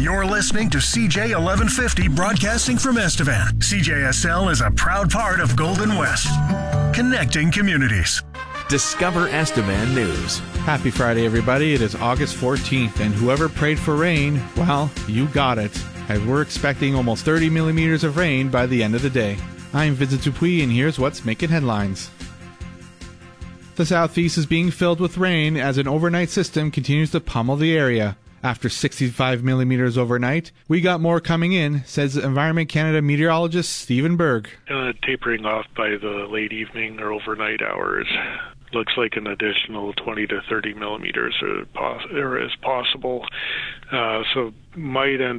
You're listening to CJ 1150 broadcasting from Estevan. CJSL is a proud part of Golden West, connecting communities. Discover Estevan News. Happy Friday, everybody. It is August 14th, and whoever prayed for rain, well, you got it, as we're expecting almost 30 millimeters of rain by the end of the day. I'm Vincent Dupuis, and here's what's making headlines. The southeast is being filled with rain as an overnight system continues to pummel the area. After 65 millimeters overnight, we got more coming in, says Environment Canada meteorologist Stephen Berg. Tapering off by the late evening or overnight hours. Looks like an additional 20 to 30 millimeters is possible. So might end